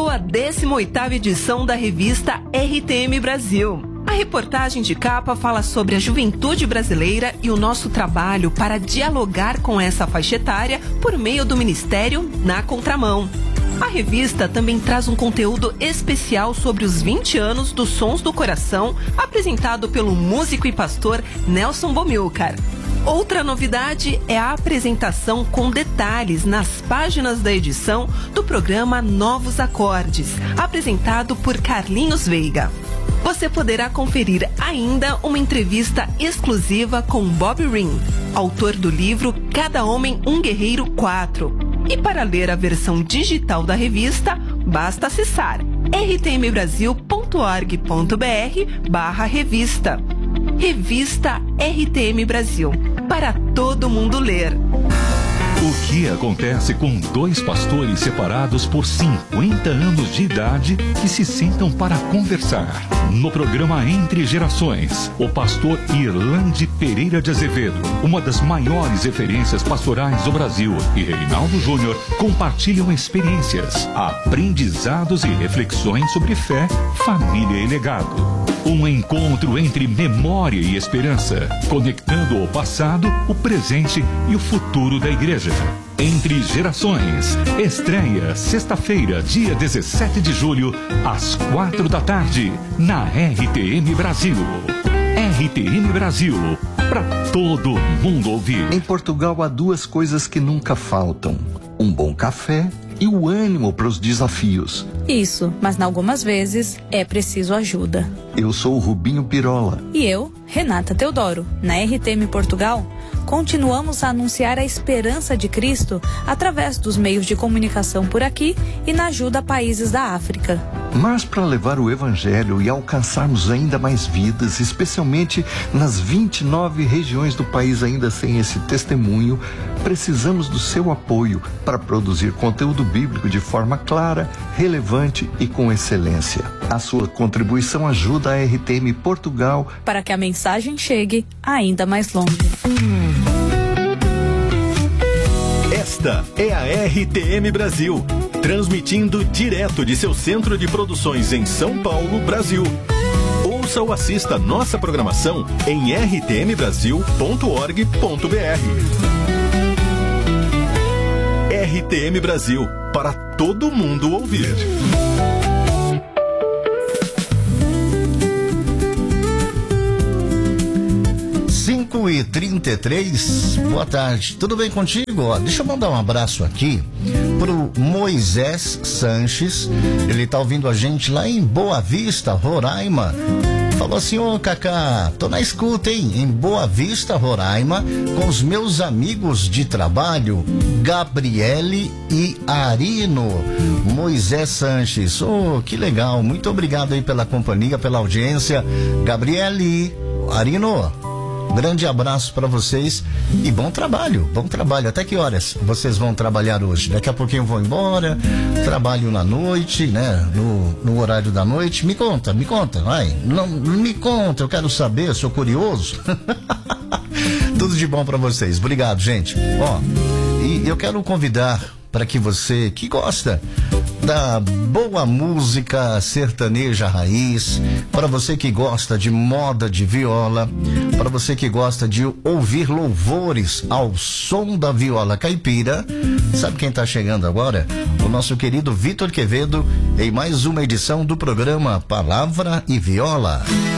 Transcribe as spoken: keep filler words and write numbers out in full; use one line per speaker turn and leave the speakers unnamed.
Começou a décima oitava edição da revista R T M Brasil. A reportagem de capa fala sobre a juventude brasileira e o nosso trabalho para dialogar com essa faixa etária por meio do Ministério Na Contramão. A revista também traz um conteúdo especial sobre os vinte anos dos Sons do Coração, apresentado pelo músico e pastor Nelson Bomilcar. Outra novidade é a apresentação com detalhes nas páginas da edição do programa Novos Acordes, apresentado por Carlinhos Veiga. Você poderá conferir ainda uma entrevista exclusiva com Bob Ring, autor do livro Cada Homem um Guerreiro quatro. E para ler a versão digital da revista, basta acessar r t m brasil ponto org ponto b r barra revista. Revista R T M Brasil, para todo mundo ler.
O que acontece com dois pastores separados por cinquenta anos de idade que se sentam para conversar? No programa Entre Gerações, o pastor Irlande Pereira de Azevedo, uma das maiores referências pastorais do Brasil, e Reinaldo Júnior compartilham experiências, aprendizados e reflexões sobre fé, família e legado. Um encontro entre memória e esperança, conectando o passado, o presente e o futuro da igreja. Entre Gerações, estreia sexta-feira, dia dezessete de julho, às quatro da tarde, na R T M Brasil. R T M Brasil, para todo mundo ouvir.
Em Portugal há duas coisas que nunca faltam: um bom café e o ânimo para os desafios.
Isso, mas algumas vezes é preciso ajuda.
Eu sou o Rubinho Pirola.
E eu, Renata Teodoro. Na R T M Portugal, continuamos a anunciar a esperança de Cristo através dos meios de comunicação por aqui e na ajuda a países da África.
Mas para levar o Evangelho e alcançarmos ainda mais vidas, especialmente nas vinte e nove regiões do país ainda sem esse testemunho, precisamos do seu apoio para produzir conteúdo bíblico de forma clara, relevante e com excelência. A sua contribuição ajuda a R T M Portugal
para que a mensagem chegue ainda mais longe.
Esta é a R T M Brasil, transmitindo direto de seu centro de produções em São Paulo, Brasil. Ouça ou assista nossa programação em r t m brasil ponto org ponto b r. R T M Brasil, para todo mundo ouvir.
cinco e trinta e três, boa tarde, tudo bem contigo? Ó, deixa eu mandar um abraço aqui pro Moisés Sanches, ele tá ouvindo a gente lá em Boa Vista, Roraima. Falou assim: ô Cacá, tô na escuta, hein? Em Boa Vista, Roraima, com os meus amigos de trabalho, Gabriele e Arino. Moisés Sanches, ô, que legal, muito obrigado aí pela companhia, pela audiência. Gabriele, Arino, grande abraço para vocês e bom trabalho, bom trabalho. Até que horas vocês vão trabalhar hoje? Daqui a pouquinho eu vou embora, trabalho na noite, né? No, no horário da noite. Me conta, me conta, vai. Não, me conta, eu quero saber, eu sou curioso. Tudo de bom para vocês. Obrigado, gente. Ó, e eu quero convidar para que você que gosta da boa música sertaneja raiz, para você que gosta de moda de viola, para você que gosta de ouvir louvores ao som da viola caipira, sabe quem está chegando agora? O nosso querido Vitor Quevedo, em mais uma edição do programa Palavra e Viola.